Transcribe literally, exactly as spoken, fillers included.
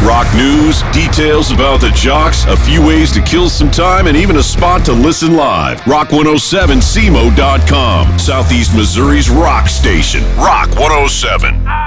Rock news, details about the jocks, a few ways to kill some time, and even a spot to listen live. Rock one oh seven C M O dot com, Southeast Missouri's rock station. Rock one oh seven.